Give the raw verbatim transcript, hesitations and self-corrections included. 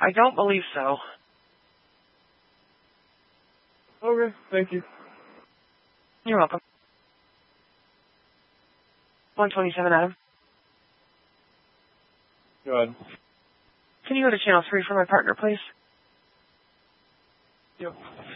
I don't believe so. Okay, thank you. You're welcome. one twenty-seven, Adam. Go ahead. Can you go to channel three for my partner, please? Yep.